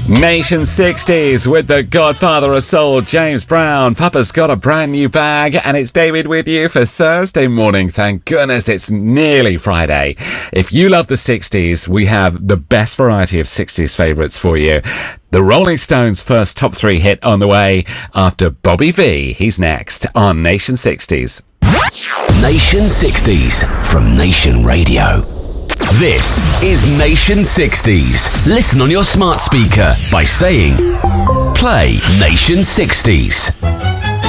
Nation 60s with the godfather of soul, James Brown. Papa's got a brand new bag, and it's David with you for Thursday morning. Thank goodness it's nearly Friday. If you love the 60s, we have the best variety of 60s favourites for you. The Rolling Stones' first top 3 hit on the way after Bobby V. He's next on Nation 60s. Nation 60s from Nation Radio. This is Nation 60s. Listen on your smart speaker by saying, play Nation 60s.